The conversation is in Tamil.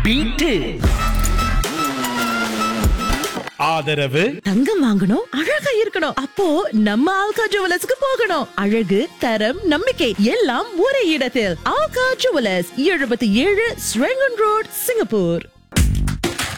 பீட்டு. ஆதரவு தங்கம் வாங்கணும், அழகா இருக்கணும். அப்போ நம்ம ஆல்கா ஜுவல்லர்ஸ்க்கு போகணும். அழகு, தரம், நம்பிக்கை எல்லாம் ஒரே இடத்தில். Alga jewellers, 77 Serangoon road, Singapore.